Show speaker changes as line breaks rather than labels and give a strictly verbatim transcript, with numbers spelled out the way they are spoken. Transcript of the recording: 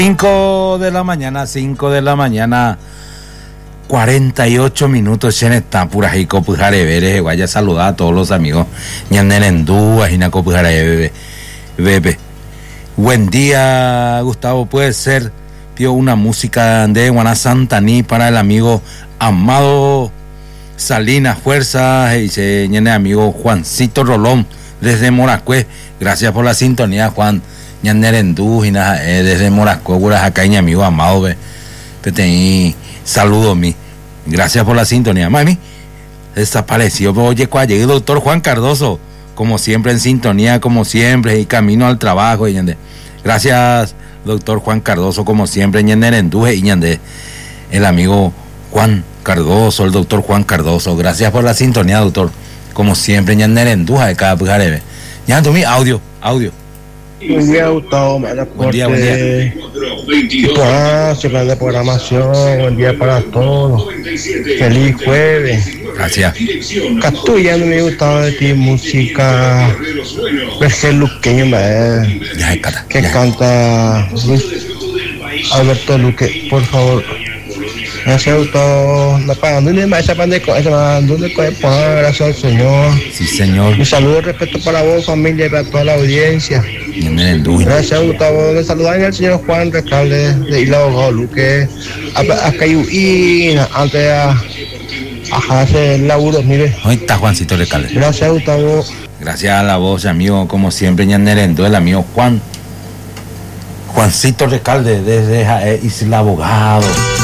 cinco de la mañana, cinco de la mañana, cuarenta y ocho minutos en esta pura y copujare veres, vaya a saludar a todos los amigos. Ñanenendú, ajina copujare bebe, bebe. Buen día, Gustavo, puede ser, pido una música de Guaná Santaní para el amigo Amado Salinas, fuerza, y dice ñene amigo Juancito Rolón, desde Moracue, gracias por la sintonía, Juan. Ñanerendú, y nada, eh, desde Moracue, acá, mi amigo Amado, ve, te saludo mi, gracias por la sintonía, mami, desapareció, pero oye, cuando llegué el doctor Juan Cardoso, como siempre en sintonía, como siempre, y camino al trabajo, y ñande. Gracias, doctor Juan Cardoso, como siempre, Ñanerendú, y ñande, el amigo Juan Cardoso, el doctor Juan Cardoso, gracias por la sintonía, doctor, como siempre, Ñanerendú, acá, pujarebe, ya mi audio, audio.
Buen día, Gustavo, me
buen día, buen día.
Ah, semana de programación, buen día para todos. Feliz jueves.
Gracias.
Castellano me gustaba de ti, música. Vergel Luqueño, me
Ya, cata,
que
ya.
canta Luis Alberto Luque, por favor. Gracias, Gustavo. La pagando ni más esa pandeco, esa mandó de gracias al Señor.
Sí, señor.
Mi saludo y respeto para vos, familia, y para toda la audiencia.
Ñanerendú.
Gracias, Gustavo. Le saludan al señor Juan Recalde de Isla Abogado Luque. A Cayuí, antes a hacer laburos, mire.
Hoy está Juancito Recalde.
Gracias, Gustavo.
Gracias a la voz, amigo, como siempre, Ñanerendú, el amigo Juan. Juancito Recalde, desde Isla Abogado.